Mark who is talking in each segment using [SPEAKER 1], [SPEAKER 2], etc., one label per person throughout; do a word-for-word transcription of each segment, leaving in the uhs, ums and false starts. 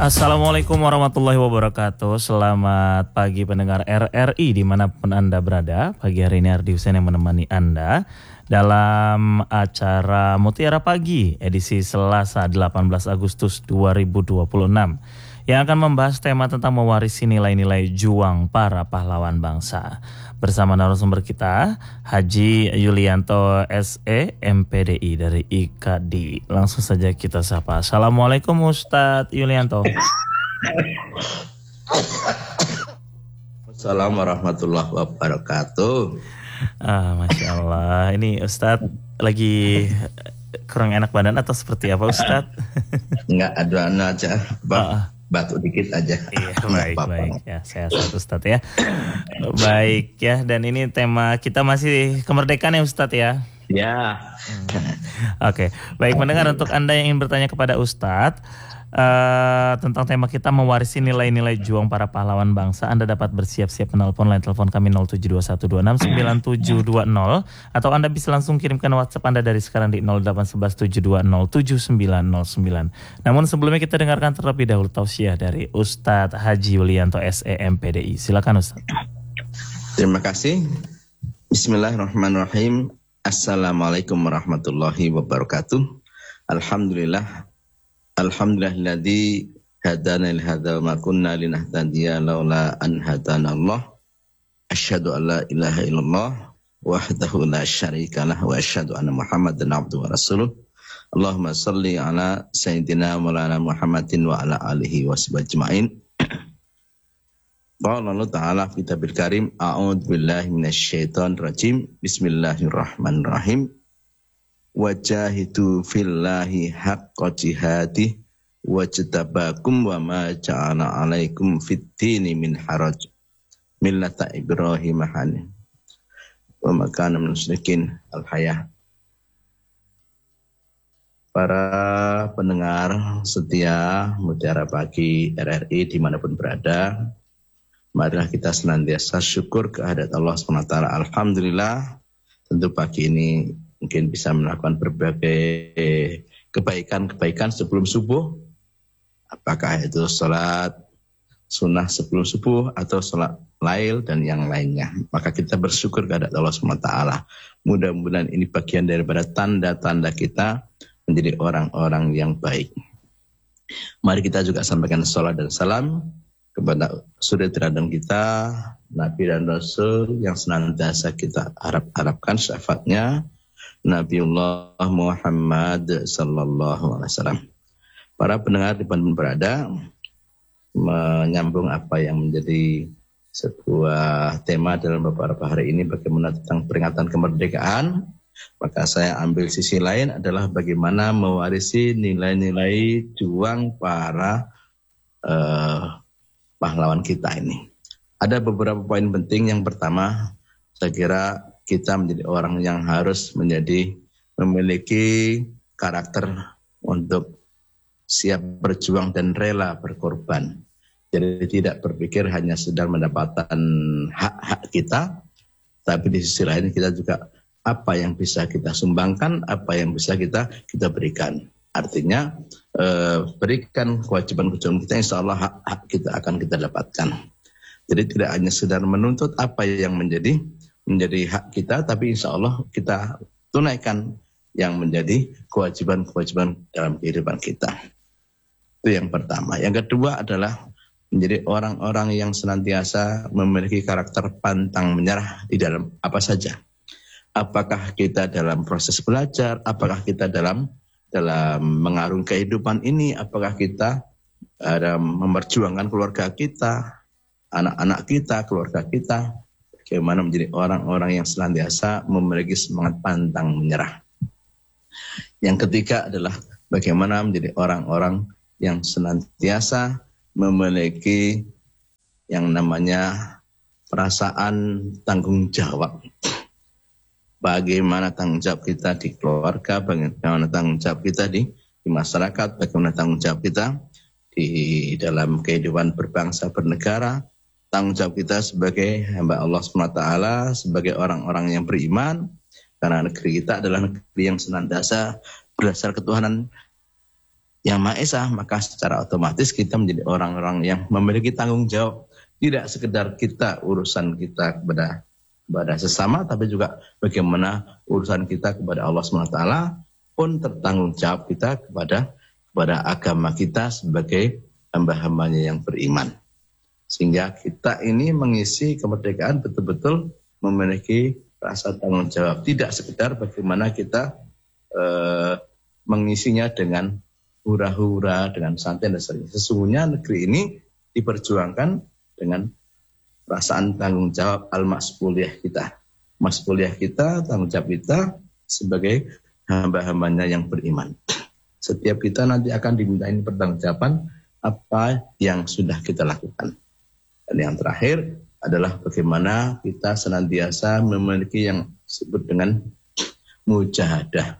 [SPEAKER 1] Assalamualaikum warahmatullahi wabarakatuh. Selamat pagi pendengar R R I dimanapun Anda berada. Pagi hari ini Ardi Husain yang menemani Anda dalam acara Mutiara Pagi edisi Selasa delapan belas Agustus dua ribu dua puluh enam yang akan membahas tema tentang mewarisi nilai-nilai juang para pahlawan bangsa. Bersama narasumber kita, Haji Yulianto S E M P D I dari I K D I. Langsung saja kita sapa. Assalamualaikum Ustadz Yulianto.
[SPEAKER 2] Assalamualaikum warahmatullahi wabarakatuh.
[SPEAKER 1] Ah, Masya Allah. Ini Ustadz lagi kurang enak badan atau seperti apa Ustadz?
[SPEAKER 2] Enggak, ada aja. Bang.
[SPEAKER 1] Ah.
[SPEAKER 2] Batuk dikit aja.
[SPEAKER 1] Iya, baik, baik. Ya, saya sehat Ustadz ya. Baik ya, dan ini tema kita masih kemerdekaan ya Ustadz ya.
[SPEAKER 2] Ya.
[SPEAKER 1] Hmm. Oke, baik pendengar, untuk Anda yang ingin bertanya kepada Ustadz uh, tentang tema kita mewarisi nilai-nilai juang para pahlawan bangsa, Anda dapat bersiap-siap menelpon line telepon kami nol tujuh dua satu dua enam sembilan tujuh dua nol atau Anda bisa langsung kirimkan WhatsApp Anda dari sekarang di nol delapan satu satu tujuh dua nol tujuh sembilan nol sembilan. Namun sebelumnya kita dengarkan terlebih dahulu tausiah dari Ustadz Haji Yulianto S E M P D I. Silakan Ustadz.
[SPEAKER 2] Terima kasih. Bismillahirrahmanirrahim. Assalamualaikum warahmatullahi wabarakatuh. Alhamdulillah. Alhamdulillahilladzi hadana li hadza wa ma kunna linahtadiya laula an hadana Allah. Asyhadu an la ilaha illallah wahdahu la syarika lah wa asyhadu anna Muhammadan abduhu wa rasuluh. Allahumma shalli ala sayyidina maulana Muhammadin wa ala alihi washabihi ajmain. Qala Allah Ta'ala fi kitabil karim, a'udzu billahi minasyaitonir rajim. Bismillahirrahmanirrahim. Wajahidu fillahi haqqa jihadih wajtabakum wa ma ja'ala 'alaikum fid-dini min haraj. Millata Ibrahim hanif wa ma kana minal musyrikin. Al-Hayah. Para pendengar setia Mutiara Pagi R R I dimanapun berada, marilah kita senantiasa syukur kehadirat Allah subhanahu wa taala. Alhamdulillah, tentu pagi ini mungkin bisa melakukan berbagai kebaikan-kebaikan sebelum subuh. Apakah itu sholat sunnah sebelum subuh atau sholat lail dan yang lainnya. Maka kita bersyukur kehadirat Allah subhanahu wa taala. Mudah-mudahan ini bagian daripada tanda-tanda kita menjadi orang-orang yang baik. Mari kita juga sampaikan sholat dan salam kepada suri teladan kita, Nabi dan Rasul yang senantiasa kita harap-harapkan syafaatnya, Nabiullah Muhammad sallallahu alaihi wasallam. Para pendengar dimanapun berada, menyambung apa yang menjadi sebuah tema dalam beberapa hari ini, bagaimana tentang peringatan kemerdekaan, maka saya ambil sisi lain adalah bagaimana mewarisi nilai-nilai juang para uh, pahlawan kita ini. Ada beberapa poin penting. Yang pertama, saya kira kita menjadi orang yang harus menjadi memiliki karakter untuk siap berjuang dan rela berkorban. Jadi tidak berpikir hanya sedang mendapatkan hak-hak kita, tapi di sisi lain kita juga apa yang bisa kita sumbangkan, apa yang bisa kita kita berikan. Artinya eh, berikan kewajiban-kewajiban kita, insya Allah hak-hak kita akan kita dapatkan. Jadi tidak hanya sekedar menuntut apa yang menjadi menjadi hak kita, tapi insya Allah kita tunaikan yang menjadi kewajiban-kewajiban dalam kehidupan kita. Itu yang pertama. Yang kedua adalah menjadi orang-orang yang senantiasa memiliki karakter pantang menyerah di dalam apa saja. Apakah kita dalam proses belajar, apakah kita dalam dalam mengarungi kehidupan ini, apakah kita uh, memperjuangkan keluarga kita, anak-anak kita, keluarga kita, bagaimana menjadi orang-orang yang senantiasa memiliki semangat pantang menyerah. Yang ketiga adalah bagaimana menjadi orang-orang yang senantiasa memiliki yang namanya perasaan tanggung jawab. Bagaimana tanggung jawab kita di keluarga, bagaimana tanggung jawab kita di, di masyarakat, bagaimana tanggung jawab kita di dalam kehidupan berbangsa bernegara, tanggung jawab kita sebagai hamba Allah subhanahu wa taala, sebagai orang-orang yang beriman, karena negeri kita adalah negeri yang senantiasa berdasar ketuhanan Yang Maha Esa, maka secara otomatis kita menjadi orang-orang yang memiliki tanggung jawab. Tidak sekedar kita urusan kita kepada kepada sesama, tapi juga bagaimana urusan kita kepada Allah subhanahu wa taala pun tertanggung jawab kita kepada kepada agama kita sebagai hamba-hambanya yang beriman. Sehingga kita ini mengisi kemerdekaan betul-betul memiliki rasa tanggung jawab. Tidak sekedar bagaimana kita eh, mengisinya dengan hura-hura, dengan santai dan sering. Sesungguhnya negeri ini diperjuangkan dengan perasaan tanggung jawab al-mas'uliyah kita. Mas'uliyah kita, tanggung jawab kita sebagai hamba-hambanya yang beriman. Setiap kita nanti akan dimintain pertanggungjawaban apa yang sudah kita lakukan. Dan yang terakhir adalah bagaimana kita senantiasa memiliki yang disebut dengan mujahadah,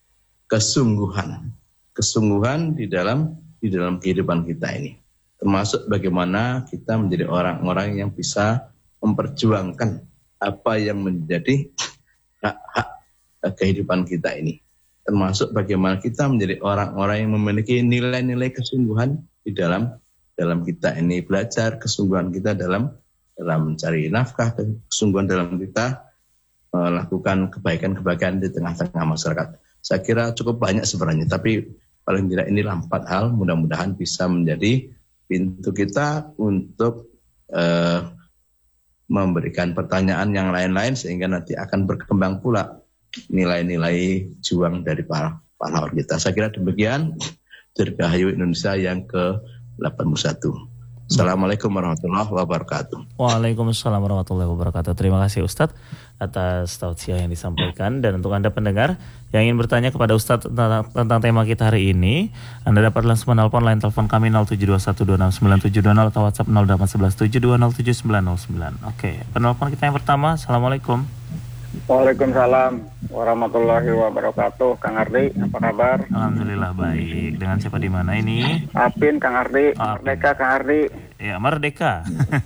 [SPEAKER 2] kesungguhan. Kesungguhan di dalam di dalam kehidupan kita ini, termasuk bagaimana kita menjadi orang-orang yang bisa memperjuangkan apa yang menjadi hak-hak kehidupan kita ini, termasuk bagaimana kita menjadi orang-orang yang memiliki nilai-nilai kesungguhan di dalam dalam kita ini belajar, kesungguhan kita dalam dalam mencari nafkah, kesungguhan dalam kita melakukan kebaikan-kebaikan di tengah-tengah masyarakat. Saya kira cukup banyak sebenarnya, tapi paling tidak inilah empat hal, mudah-mudahan bisa menjadi pintu kita untuk uh, memberikan pertanyaan yang lain-lain sehingga nanti akan berkembang pula nilai-nilai juang dari para pahlawan kita. Saya kira demikian Dirgahayu Indonesia yang ke delapan puluh satu. Assalamualaikum warahmatullahi wabarakatuh.
[SPEAKER 1] Waalaikumsalam warahmatullahi wabarakatuh. Terima kasih Ustadz atas tausiah yang disampaikan. Dan untuk Anda pendengar yang ingin bertanya kepada Ustadz tentang, tentang tema kita hari ini, Anda dapat langsung menelpon line telepon kami nol tujuh dua satu dua enam sembilan tujuh dua nol atau WhatsApp nol delapan satu satu tujuh dua nol tujuh sembilan nol sembilan. Oke, penelpon kita yang pertama. Assalamualaikum.
[SPEAKER 3] Waalaikumsalam warahmatullahi wabarakatuh. Kang Ardi, apa kabar?
[SPEAKER 1] Alhamdulillah baik. Dengan siapa di mana ini?
[SPEAKER 3] Apin, Kang Ardi.
[SPEAKER 1] Oh,
[SPEAKER 3] Merdeka, Kang Ardi.
[SPEAKER 1] Ya, Merdeka.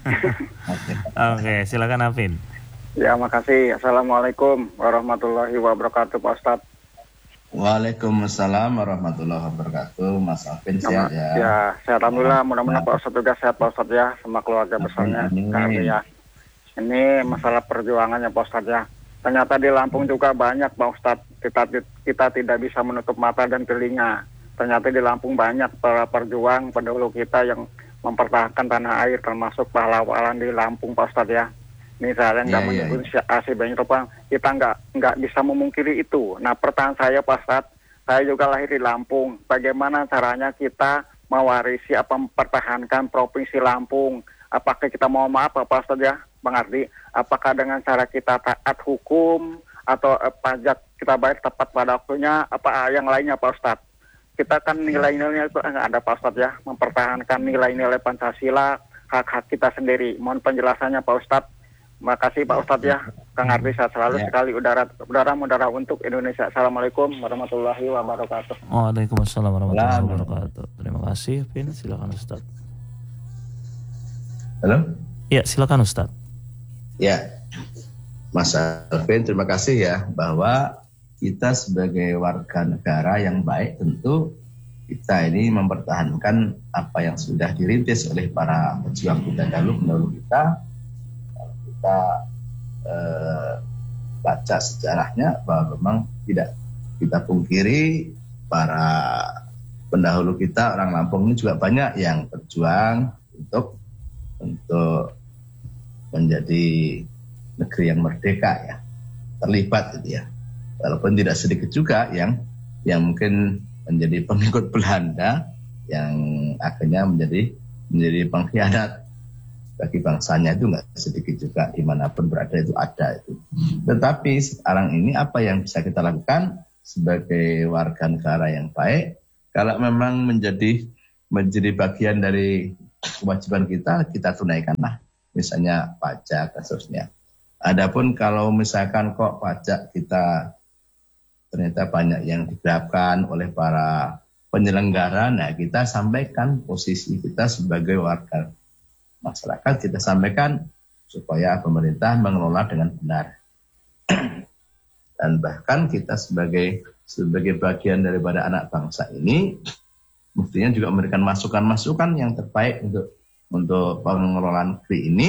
[SPEAKER 1] Oke, silakan Apin.
[SPEAKER 3] Ya, makasih. Assalamualaikum warahmatullahi wabarakatuh, Pak Ustadz.
[SPEAKER 2] Waalaikumsalam warahmatullahi wabarakatuh. Mas Apin sehat ya?
[SPEAKER 3] Ya, sehat alhamdulillah. Mudah-mudahan Pak Ustadz juga sehat, Pak Ustadz ya, sama keluarga besarnya. Kang Ardi ya. Ini masalah perjuangannya, Pak Ustadz ya. Ternyata di Lampung juga banyak, Pak Ustadz. Kita, kita tidak bisa menutup mata dan telinga. Ternyata di Lampung banyak para perjuang pendahulu kita yang mempertahankan tanah air, termasuk pahlawan di Lampung, Pak Ustadz ya. Ini saya nggak yeah, menyebut yeah, yeah. Asyik banyak rupa, kita nggak nggak bisa memungkiri itu. Nah, pertanyaan saya, Pak Ustadz, saya juga lahir di Lampung. Bagaimana caranya kita mewarisi apa mempertahankan provinsi Lampung? Apakah kita mau maaf, Pak Ustadz ya, Bang Ardi? Apakah dengan cara kita taat hukum atau eh, pajak kita bayar tepat pada waktunya, apa yang lainnya, Pak Ustadz? Kita kan nilai-nilainya itu nggak ada, Pak Ustadz ya, mempertahankan nilai-nilai Pancasila, hak-hak kita sendiri. Mohon penjelasannya, Pak Ustadz. Makasih Pak Ustadz ya, Kang Ardi, sehat selalu ya. Sekali udara udara udara untuk Indonesia. Assalamualaikum warahmatullahi wabarakatuh.
[SPEAKER 1] Waalaikumsalam warahmatullahi wabarakatuh. Terima kasih, Pin. Silakan Ustadz.
[SPEAKER 2] Halo.
[SPEAKER 1] Ya, silakan Ustadz.
[SPEAKER 2] Ya, Mas Alvin, terima kasih ya bahwa kita sebagai warga negara yang baik tentu kita ini mempertahankan apa yang sudah dirintis oleh para pejuang kita dahulu pendahulu kita. Kita eh, baca sejarahnya bahwa memang tidak kita pungkiri para pendahulu kita orang Lampung ini juga banyak yang berjuang untuk untuk menjadi negeri yang merdeka ya, terlibat gitu ya. Walaupun tidak sedikit juga yang yang mungkin menjadi pengikut Belanda yang akhirnya menjadi menjadi pengkhianat bagi bangsanya, itu nggak sedikit juga, dimanapun berada itu ada itu. Tetapi sekarang ini apa yang bisa kita lakukan sebagai warga negara yang baik? Kalau memang menjadi menjadi bagian dari kewajiban kita, kita tunaikanlah, misalnya pajak dan seterusnya. Adapun kalau misalkan kok pajak kita ternyata banyak yang digelapkan oleh para penyelenggara, nah kita sampaikan posisi kita sebagai warga masyarakat, kita sampaikan supaya pemerintah mengelola dengan benar. Dan bahkan kita sebagai sebagai bagian daripada anak bangsa ini, mestinya juga memberikan masukan-masukan yang terbaik untuk untuk pengelolaan negeri ini,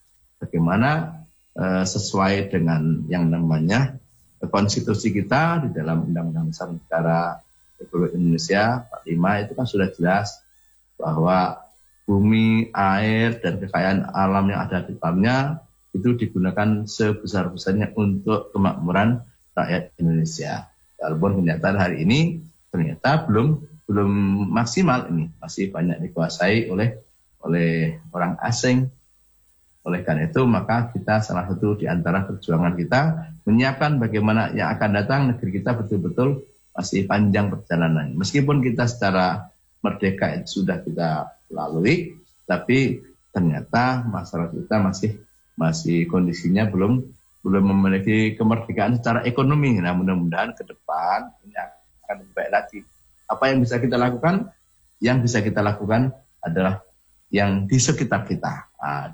[SPEAKER 2] bagaimana eh, sesuai dengan yang namanya konstitusi kita di dalam Undang-Undang Dasar Negara Republik Indonesia empat puluh lima itu kan sudah jelas bahwa bumi, air, dan kekayaan alam yang ada di dalamnya itu digunakan sebesar-besarnya untuk kemakmuran rakyat Indonesia. Walaupun kenyataan hari ini ternyata belum belum maksimal, ini masih banyak dikuasai oleh oleh orang asing. Oleh karena itu maka kita salah satu di antara perjuangan kita menyiapkan bagaimana yang akan datang negeri kita betul-betul masih panjang perjalanan. Meskipun kita secara merdeka itu sudah kita lalui, tapi ternyata masyarakat kita masih masih kondisinya belum belum memiliki kemerdekaan secara ekonomi. Nah, mudah-mudahan ke depan ini akan lebih baik lagi. Apa yang bisa kita lakukan? Yang bisa kita lakukan adalah yang di sekitar kita. Nah,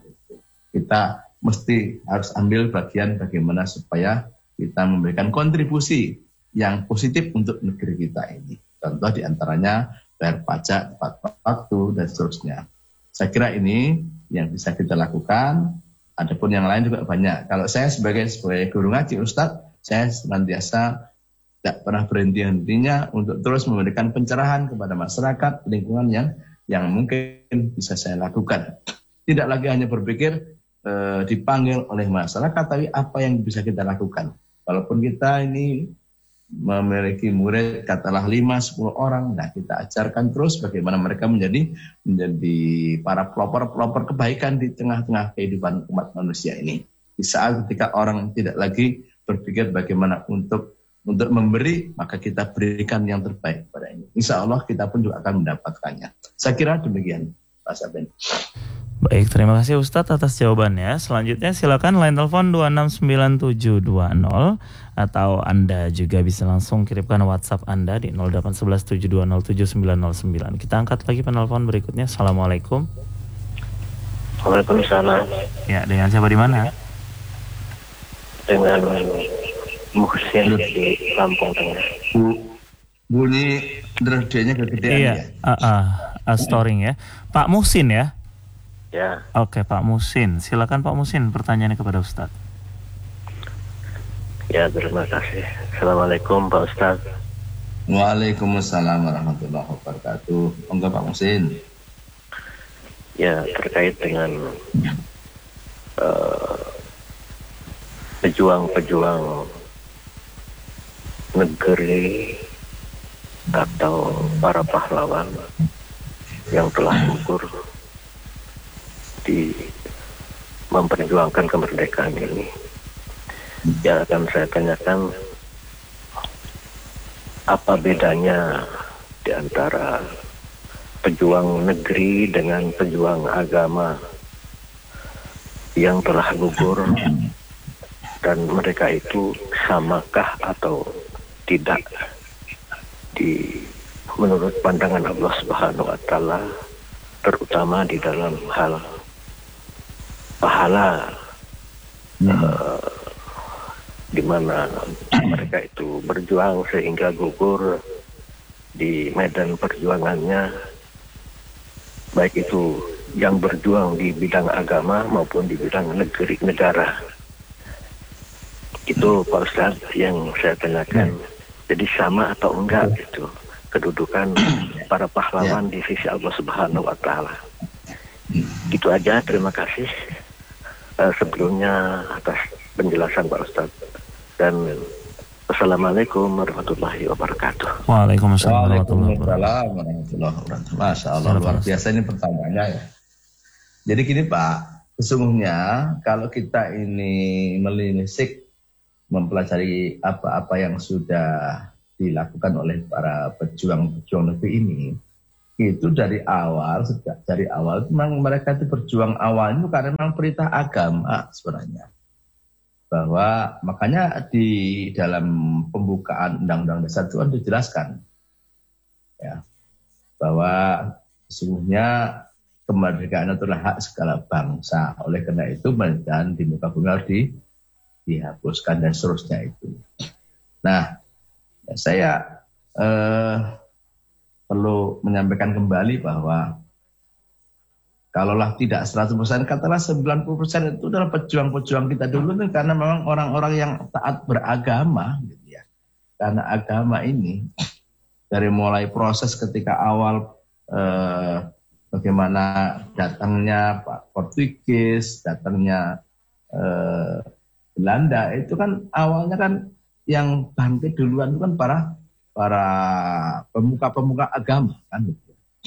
[SPEAKER 2] kita mesti harus ambil bagian bagaimana supaya kita memberikan kontribusi yang positif untuk negeri kita ini. Contoh diantaranya bayar pajak tepat waktu dan seterusnya. Saya kira ini yang bisa kita lakukan. Adapun yang lain juga banyak. Kalau saya sebagai sebagai guru ngaji, Ustadz, saya senantiasa tidak pernah berhenti-hentinya untuk terus memberikan pencerahan kepada masyarakat lingkungan yang yang mungkin bisa saya lakukan. Tidak lagi hanya berpikir e, dipanggil oleh masyarakat, tapi apa yang bisa kita lakukan. Walaupun kita ini memiliki murid katalah lima sepuluh orang, nah kita ajarkan terus bagaimana mereka menjadi menjadi para pelopor-pelopor kebaikan di tengah-tengah kehidupan umat manusia ini. Di saat ketika orang tidak lagi berpikir bagaimana untuk untuk memberi, maka kita berikan yang terbaik pada ini. Insya Allah kita pun juga akan mendapatkannya. Saya kira demikian, Pak Saben.
[SPEAKER 1] Baik, terima kasih Ustadz atas jawabannya. Selanjutnya silakan line telepon dua enam sembilan tujuh dua nol atau Anda juga bisa langsung kirimkan WhatsApp Anda di nol delapan satu satu tujuh dua nol tujuh sembilan nol sembilan. Kita angkat lagi penelpon berikutnya. Assalamualaikum.
[SPEAKER 4] Waalaikumsalam.
[SPEAKER 1] Ya, dengan siapa di mana?
[SPEAKER 4] Dengan Muhsin di Lampung Tengah.
[SPEAKER 2] Bu, bunyi radionya kegedean
[SPEAKER 1] iya,
[SPEAKER 2] ya?
[SPEAKER 1] Iya, uh, uh, storing ya. Pak Muhsin ya?
[SPEAKER 4] Ya.
[SPEAKER 1] Oke, Pak Muhsin. Silakan Pak Muhsin pertanyaannya kepada Ustadz.
[SPEAKER 4] Ya, terima kasih. Assalamualaikum Pak Ustadz.
[SPEAKER 2] Waalaikumsalam warahmatullahi wabarakatuh. Monggo Pak Muhsin.
[SPEAKER 4] Ya, terkait dengan uh, pejuang-pejuang negeri atau para pahlawan yang telah gugur di memperjuangkan kemerdekaan ini. Yang akan saya tanyakan, apa bedanya di antara pejuang negeri dengan pejuang agama yang telah gugur, dan mereka itu samakah atau tidak di menurut pandangan Allah Subhanahu wa taala, terutama di dalam hal pahala, hmm. uh, di mana mereka itu berjuang sehingga gugur di medan perjuangannya, baik itu yang berjuang di bidang agama maupun di bidang negeri negara. Itu Pak Ustadz yang saya tanyakan. Jadi sama atau enggak gitu kedudukan para pahlawan ya. Di sisi Allah Subhanahu wa taala. Itu aja, terima kasih uh, sebelumnya atas penjelasan Pak Ustadz. Dan Assalamualaikum warahmatullahi wabarakatuh.
[SPEAKER 1] Waalaikumsalam
[SPEAKER 2] warahmatullahi wabarakatuh. Masya Allah, luar biasa ini pertanyaannya ya. Jadi gini Pak, sesungguhnya kalau kita ini melinisik mempelajari apa-apa yang sudah dilakukan oleh para pejuang-pejuang negeri ini, itu dari awal, sejak dari awal memang mereka itu berjuang awal itu karena memang perintah agama sebenarnya. Bahwa makanya di dalam pembukaan Undang-Undang Dasar itu kan dijelaskan ya, bahwa sesungguhnya kemerdekaan adalah hak segala bangsa. Oleh karena itu dan di muka bumi harus di dihapuskan dan seterusnya itu. Nah, saya eh, perlu menyampaikan kembali bahwa kalaulah tidak seratus persen, katakanlah sembilan puluh persen itu adalah pejuang-pejuang kita dulu nih, karena memang orang-orang yang taat beragama gitu ya. Karena agama ini dari mulai proses ketika awal eh, bagaimana datangnya Pak Portugis, datangnya eh, Belanda, itu kan awalnya kan yang bangkit duluan itu kan para para pemuka-pemuka agama kan gitu.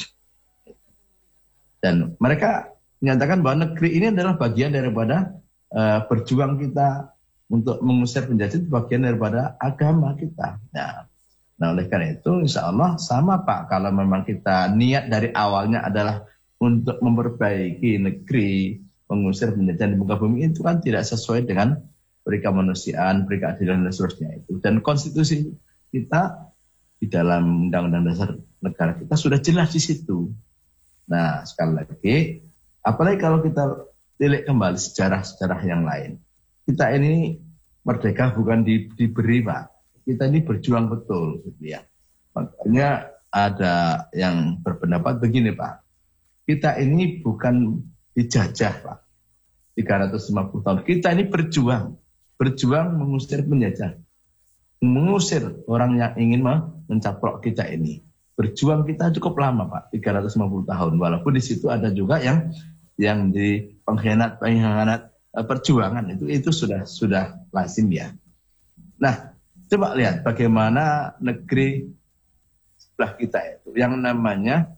[SPEAKER 2] Dan mereka menyatakan bahwa negeri ini adalah bagian daripada uh, berjuang kita untuk mengusir penjajah, itu bagian daripada agama kita. Nah, nah oleh karena itu insya Allah sama Pak, kalau memang kita niat dari awalnya adalah untuk memperbaiki negeri, mengusir penjajah di muka bumi, itu kan tidak sesuai dengan perikemanusiaan, perikeadilan dan seterusnya itu. Dan konstitusi kita di dalam undang-undang dasar negara kita sudah jelas di situ. Nah, sekali lagi, apalagi kalau kita tilik kembali sejarah-sejarah yang lain. Kita ini merdeka bukan di, diberi, Pak. Kita ini berjuang betul, gitu ya. Makanya ada yang berpendapat begini, Pak. Kita ini bukan dijajah, Pak. tiga ratus lima puluh tahun. Kita ini berjuang. Berjuang mengusir penjajah. Mengusir orang yang ingin mencaplok kita ini. Berjuang kita cukup lama Pak, tiga ratus lima puluh tahun. Walaupun di situ ada juga yang yang di pengkhianat pengkhianat perjuangan itu itu sudah sudah lazim ya. Nah, coba lihat bagaimana negeri sebelah kita itu yang namanya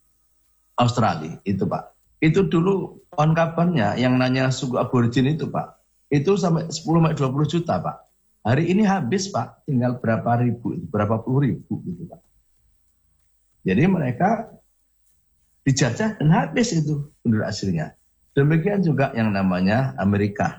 [SPEAKER 2] Australia itu Pak. Itu dulu kawan kabarnya yang nanya suku aborigin itu Pak. Itu sampai sepuluh sampai dua puluh juta Pak. Hari ini habis Pak, tinggal berapa ribu, berapa puluh ribu gitu Pak. Jadi mereka dijajah dan habis itu penduduk aslinya. Demikian juga yang namanya Amerika.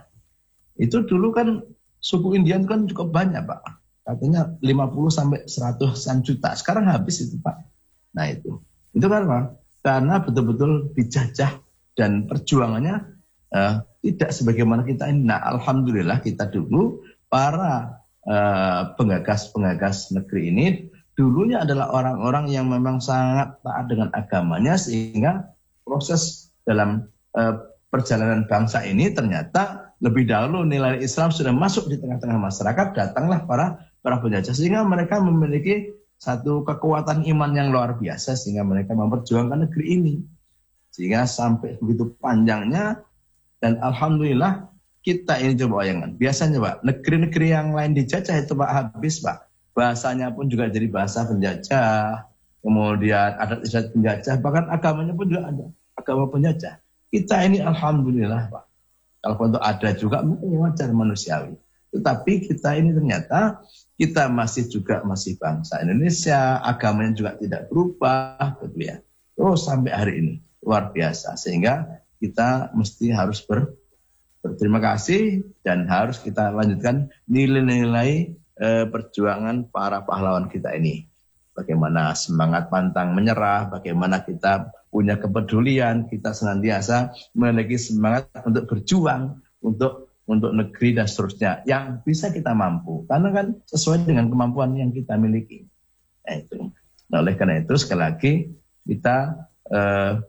[SPEAKER 2] Itu dulu kan suku Indian kan cukup banyak Pak. Katanya lima puluh sampai seratusan juta. Sekarang habis itu Pak. Nah itu. Itu kan Pak. Karena betul-betul dijajah dan perjuangannya uh, tidak sebagaimana kita ini. Nah alhamdulillah kita dulu para uh, penggagas-penggagas negeri ini dulunya adalah orang-orang yang memang sangat taat dengan agamanya, sehingga proses dalam uh, perjalanan bangsa ini ternyata lebih dahulu nilai Islam sudah masuk di tengah-tengah masyarakat, datanglah para para penjajah, sehingga mereka memiliki satu kekuatan iman yang luar biasa, sehingga mereka memperjuangkan negeri ini. Sehingga sampai begitu panjangnya, dan alhamdulillah kita ini coba bayangkan, biasanya Pak, negeri-negeri yang lain dijajah itu Pak habis Pak. Bahasanya pun juga jadi bahasa penjajah, kemudian adat istiadat penjajah, bahkan agamanya pun juga ada agama penjajah. Kita ini alhamdulillah Pak, kalau untuk ada juga mungkin wajar manusiawi. Tetapi kita ini ternyata kita masih juga masih bangsa Indonesia, agamanya juga tidak berubah, gitu ya. Terus sampai hari ini luar biasa, sehingga kita mesti harus ber, berterima kasih dan harus kita lanjutkan nilai-nilai perjuangan para pahlawan kita ini. Bagaimana semangat pantang menyerah, bagaimana kita punya kepedulian, kita senantiasa memiliki semangat untuk berjuang untuk untuk negeri dan seterusnya yang bisa kita mampu, karena kan sesuai dengan kemampuan yang kita miliki. Nah, itu. Nah, oleh karena itu sekali lagi kita eh,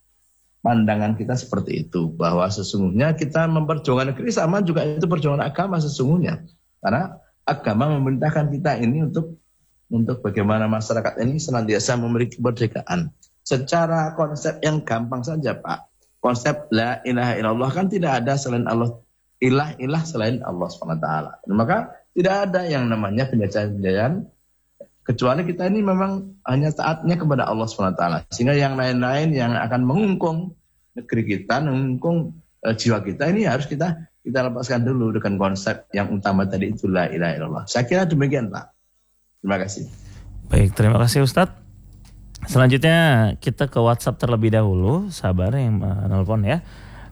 [SPEAKER 2] pandangan kita seperti itu, bahwa sesungguhnya kita memperjuangkan negeri sama juga itu perjuangan agama sesungguhnya, karena agama memerintahkan kita ini untuk untuk bagaimana masyarakat ini senantiasa memiliki kemerdekaan. Secara konsep yang gampang saja Pak, konsep la ilaha illallah kan tidak ada selain Allah, ilah ilah selain Allah subhanahu wa taala. Maka tidak ada yang namanya penjajahan-penjajahan, kecuali kita ini memang hanya taatnya kepada Allah subhanahu wa taala. Sehingga yang lain-lain yang akan mengungkung negeri kita, mengungkung uh, jiwa kita ini harus kita kita lepaskan dulu dengan konsep yang utama tadi, itu la ilaha illallah. Saya kira demikian Pak. Terima kasih.
[SPEAKER 1] Baik, terima kasih Ustadz. Selanjutnya kita ke WhatsApp terlebih dahulu. Sabar yang menelpon ya.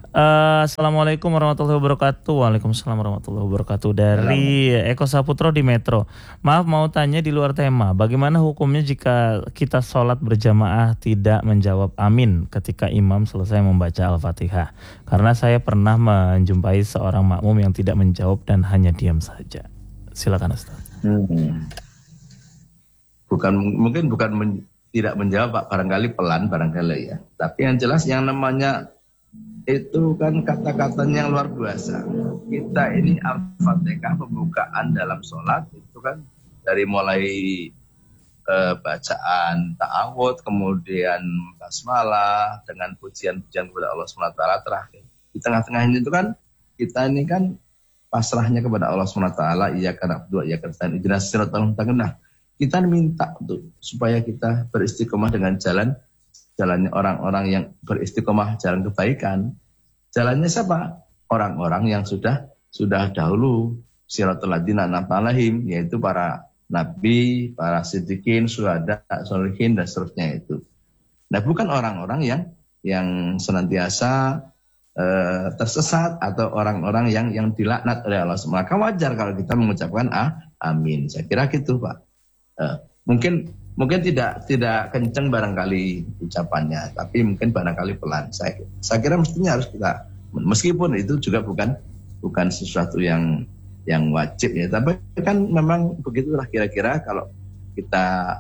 [SPEAKER 1] Uh, Assalamualaikum warahmatullahi wabarakatuh. Waalaikumsalam warahmatullahi wabarakatuh. Dari Eko Saputro di Metro. Maaf mau tanya di luar tema, bagaimana hukumnya jika kita sholat berjamaah tidak menjawab amin ketika imam selesai membaca Al-Fatihah? Karena saya pernah menjumpai seorang makmum yang tidak menjawab dan hanya diam saja. Silakan Ustaz.
[SPEAKER 2] Hmm. Bukan mungkin bukan men, tidak menjawab Pak, barangkali pelan barangkali ya. Tapi yang jelas yang namanya itu kan kata-katanya yang luar biasa. Kita ini Al-Fatihah pembukaan dalam sholat itu kan dari mulai eh, bacaan ta'awud, kemudian basmalah dengan pujian-pujian kepada Allah subhanahu wa taala terakhir. Di tengah-tengah ini itu kan kita ini kan pasrahnya kepada Allah subhanahu wa taala, iyyaka na'budu wa iyyaka nasta'in ihdinas siratal mustaqim. Nah, kita minta untuk supaya kita beristiqomah dengan jalan jalannya orang-orang yang beristiqomah jalan kebaikan. Jalannya siapa? Orang-orang yang sudah sudah dahulu siratal ladzina an'amta 'alaihim, yaitu para nabi, para siddiqin, syuhada, sholihin dan seterusnya itu. Nah, bukan orang-orang yang yang senantiasa uh, tersesat atau orang-orang yang yang dilaknat oleh Allah. Maka wajar kalau kita mengucapkan ah, amin. Saya kira gitu, Pak. Uh, mungkin mungkin tidak tidak kenceng barangkali ucapannya, tapi mungkin barangkali pelan. Saya saya kira mestinya harus kita, meskipun itu juga bukan bukan sesuatu yang yang wajib ya, tapi kan memang begitulah kira-kira kalau kita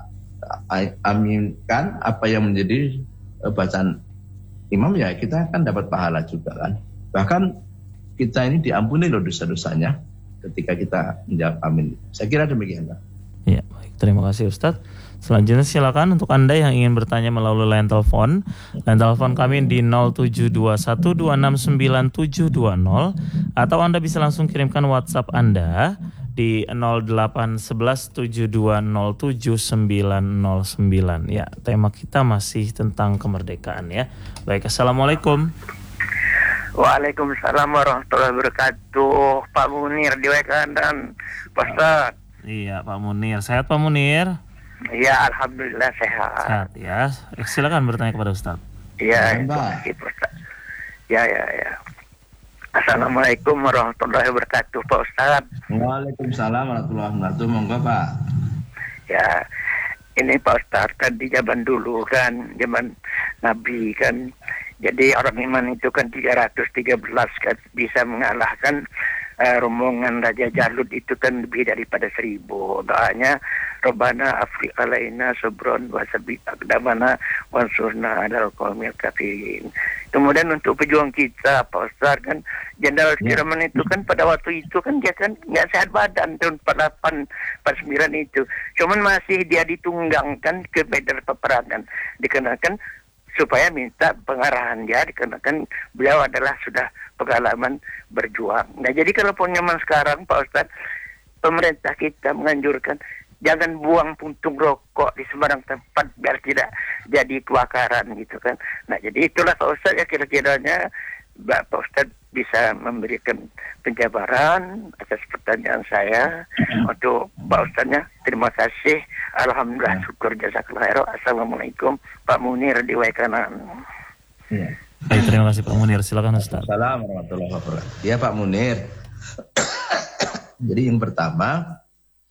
[SPEAKER 2] aminkan apa yang menjadi bacaan imam ya, kita kan dapat pahala juga kan. Bahkan kita ini diampuni loh dosa-dosanya ketika kita menjawab amin. Saya kira demikian, Pak.
[SPEAKER 1] Ya, baik. Terima kasih Ustadz. Selanjutnya silakan untuk Anda yang ingin bertanya melalui line telepon. Line telepon kami di nol tujuh dua satu dua enam sembilan tujuh dua nol atau Anda bisa langsung kirimkan WhatsApp Anda di nol delapan satu satu tujuh dua nol tujuh sembilan nol sembilan. Ya, tema kita masih tentang kemerdekaan ya. Baik, Assalamualaikum.
[SPEAKER 5] Waalaikumsalam warahmatullahi wabarakatuh. Pak Munir di W K dan Pak Ustaz.
[SPEAKER 1] Iya, Pak Munir. Sehat Pak Munir?
[SPEAKER 5] Iya, alhamdulillah sehat.
[SPEAKER 1] Sehat ya. Silakan bertanya kepada Ustaz.
[SPEAKER 5] Iya, Pak Ustaz. Ya, ya, ya. Assalamualaikum warahmatullahi wabarakatuh, Pak Ustaz.
[SPEAKER 2] Waalaikumsalam warahmatullahi wabarakatuh. Monggo, Pak.
[SPEAKER 5] Ya, ini Pak Ustaz kan di zaman dulu kan, zaman Nabi kan. Jadi orang iman itu kan tiga ratus tiga belas kan bisa mengalahkan uh, rombongan Raja Jalut itu kan lebih daripada seribu. Doanya Rabbana afri alaina sabron wa sabbit aqdamana wansurna 'alal qaumil kafirin. Kemudian untuk pejuang kita Pak Ustaz kan Jenderal Sudirman itu kan pada waktu itu kan dia kan nggak sehat badan tahun empat puluh delapan empat puluh sembilan itu. Cuman masih dia ditunggangkan ke medan peperangan dikenakan supaya minta pengarahan dia dikarenakan beliau adalah sudah pengalaman berjuang. Nah, jadi kalau pun zaman sekarang Pak Ustadz, pemerintah kita menganjurkan jangan buang puntung rokok di sembarang tempat biar tidak jadi kebakaran gitu kan. Nah, jadi itulah Pak Ustadz ya kira-kiranya Pak Ustadz bisa memberikan penjabaran atas pertanyaan saya untuk Pak Ustadznya. Terima kasih. Alhamdulillah, syukur jazakallah khairan. Assalamualaikum Pak Munir di Waikanan.
[SPEAKER 2] Ya.
[SPEAKER 1] Baik, terima kasih Pak Munir. Silakan Ustaz.
[SPEAKER 2] Assalamualaikum warahmatullahi wabarakatuh. Ya Pak Munir. Jadi yang pertama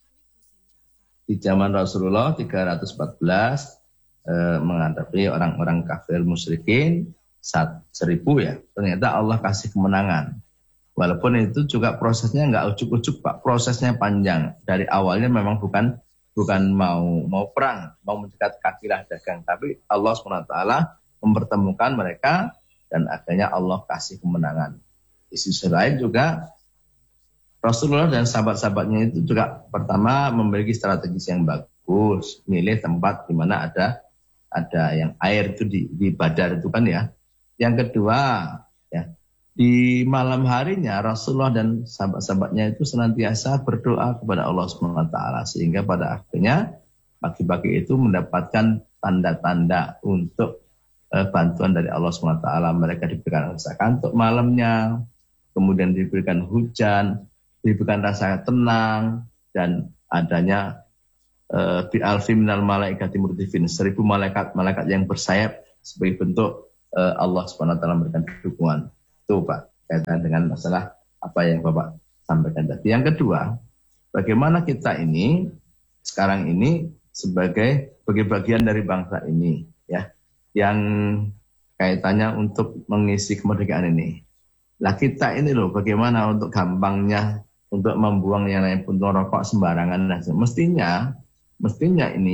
[SPEAKER 2] di zaman Rasulullah tiga ratus empat belas eh, menghadapi orang-orang kafir musyrikin saat seribu ya, ternyata Allah kasih kemenangan. Walaupun itu juga prosesnya nggak ujuk-ujuk Pak, prosesnya panjang. Dari awalnya memang bukan bukan mau mau perang, mau mencegat kafilah dagang, tapi Allah subhanahu wa taala mempertemukan mereka dan akhirnya Allah kasih kemenangan. Di sisi lain juga Rasulullah dan sahabat-sahabatnya itu juga pertama memiliki strategis yang bagus, milih tempat di mana ada ada yang air itu di, di Badar itu kan ya. Yang kedua, ya, di malam harinya Rasulullah dan sahabat-sahabatnya itu senantiasa berdoa kepada Allah subhanahu wa taala sehingga pada akhirnya pagi-pagi itu mendapatkan tanda-tanda untuk eh, bantuan dari Allah subhanahu wa taala. Mereka diberikan rasa kantuk malamnya, kemudian diberikan hujan, diberikan rasa tenang dan adanya eh, bi alfi minal malaikati murdifin, seribu malaikat malaikat yang bersayap sebagai bentuk Allah subhanahu wa taala memberikan dukungan. Itu Pak, kaitan dengan masalah apa yang Bapak sampaikan tadi. Yang kedua, bagaimana kita ini sekarang ini sebagai sebagai bagian dari bangsa ini ya, yang kaitannya untuk mengisi kemerdekaan ini. Lah kita ini loh bagaimana untuk gampangnya untuk membuang yang namanya puntung rokok sembarangan. Mestinya mestinya ini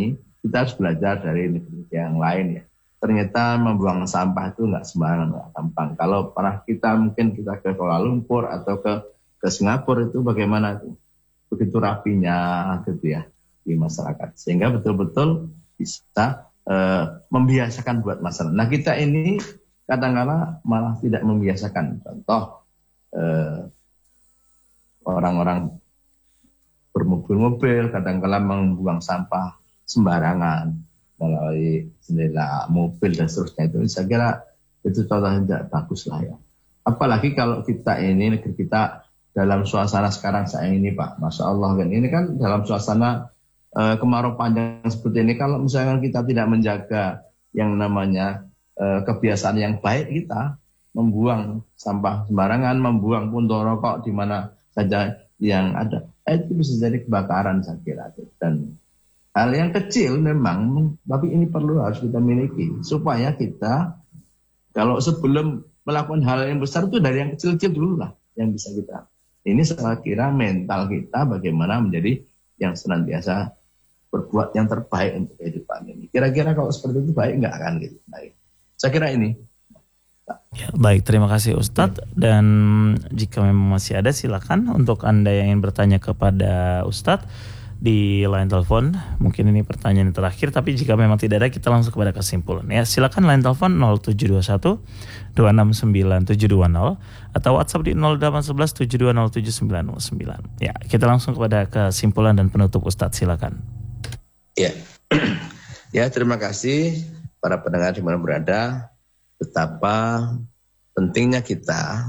[SPEAKER 2] kita harus belajar dari negeri yang lain ya. Ternyata membuang sampah itu nggak sembarangan, nggak gampang. Kalau pernah kita mungkin kita ke Kuala Lumpur atau ke ke Singapura itu bagaimana tuh? Begitu rapinya gitu ya di masyarakat. Sehingga betul-betul bisa uh, membiasakan buat masyarakat. Nah kita ini kadang-kadang malah tidak membiasakan. Contoh uh, orang-orang bermobil-mobil kadang-kadang membuang sampah sembarangan melalui jendela mobil dan seterusnya, itu saya kira itu contoh yang tidak bagus lah ya. Apalagi kalau kita ini negeri kita dalam suasana sekarang saya ini Pak, Masya Allah kan ini kan dalam suasana uh, kemarau panjang seperti ini, kalau misalnya kita tidak menjaga yang namanya uh, kebiasaan yang baik kita membuang sampah sembarangan, membuang puntung rokok di mana saja yang ada, itu bisa jadi kebakaran saya kira. Dan hal yang kecil memang, tapi ini perlu harus kita miliki supaya kita kalau sebelum melakukan hal yang besar itu dari yang kecil-kecil dulu lah yang bisa kita. Ini saya kira mental kita bagaimana menjadi yang senantiasa berbuat yang terbaik untuk kehidupan ini. Kira-kira kalau seperti itu baik nggak akan gitu? Baik. Saya kira ini.
[SPEAKER 1] Ya, baik, terima kasih Ustadz. Dan jika memang masih ada, silakan untuk Anda yang ingin bertanya kepada Ustadz di line telepon. Mungkin ini pertanyaan yang terakhir, tapi jika memang tidak ada, kita langsung kepada kesimpulan. Ya, silakan line telepon nol tujuh dua satu dua enam sembilan tujuh dua nol atau WhatsApp di nol delapan satu satu tujuh dua nol tujuh sembilan nol sembilan. Ya, kita langsung kepada kesimpulan dan penutup Ustadz, silakan.
[SPEAKER 2] Ya, ya terima kasih para pendengar di mana berada. Betapa pentingnya kita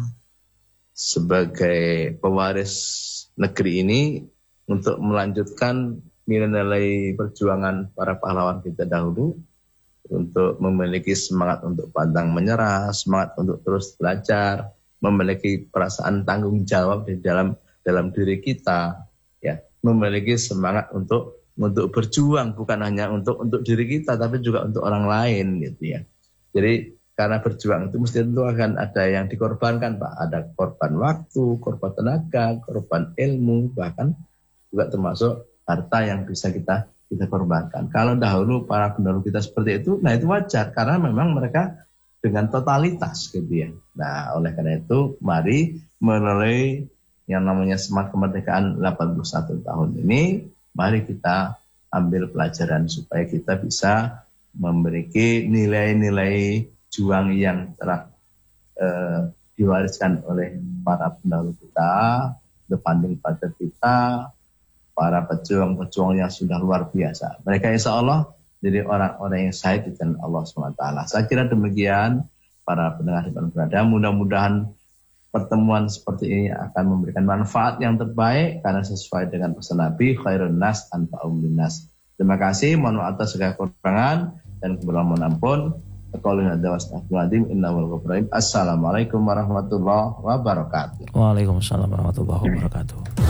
[SPEAKER 2] sebagai pewaris negeri ini untuk melanjutkan nilai-nilai perjuangan para pahlawan kita dahulu, untuk memiliki semangat untuk pantang menyerah, semangat untuk terus belajar, memiliki perasaan tanggung jawab di dalam dalam diri kita, ya, memiliki semangat untuk untuk berjuang bukan hanya untuk untuk diri kita tapi juga untuk orang lain gitu ya. Jadi karena berjuang itu mesti tentu akan ada yang dikorbankan Pak. Ada korban waktu, korban tenaga, korban ilmu, bahkan juga termasuk harta yang bisa kita kita korbankan. Kalau dahulu para pendahulu kita seperti itu, nah itu wajar karena memang mereka dengan totalitas gitu ya. Nah oleh karena itu mari melalui yang namanya semangat kemerdekaan delapan puluh satu tahun ini, mari kita ambil pelajaran supaya kita bisa memiliki nilai-nilai juang yang telah eh, diwariskan oleh para pendahulu kita, depanding pada kita, para pejuang-pejuang yang sudah luar biasa. Mereka insya Allah jadi orang-orang yang syahid di jalan Allah subhanahu wa taala. Saya kira demikian para pendengar yang berada. Mudah-mudahan pertemuan seperti ini akan memberikan manfaat yang terbaik karena sesuai dengan pesan Nabi, khairun nas anfa'uhum linnas. Terima kasih, mohon maaf atas segala kekurangan dan mohon ampun. Assalamualaikum warahmatullahi wabarakatuh.
[SPEAKER 1] Waalaikumsalam warahmatullahi wabarakatuh.